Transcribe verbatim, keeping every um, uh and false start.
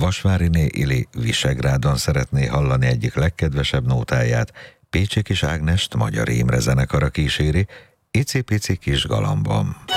Vasváriné Ili Visegrádon szeretné hallani egyik legkedvesebb nótáját, Pécsi Kis Ágnest Magyar Imre zenekara kíséri, Icipici kis galambom.